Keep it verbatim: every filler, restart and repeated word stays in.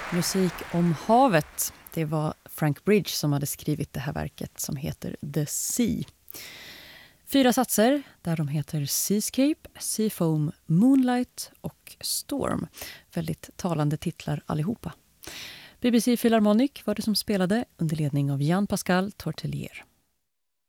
Musik om havet. Det var Frank Bridge som hade skrivit det här verket som heter The Sea. Fyra satser där de heter Seascape, Seafoam, Moonlight och Storm. Väldigt talande titlar allihopa. B B C Philharmonic var det som spelade under ledning av Jean-Pascal Tortelier.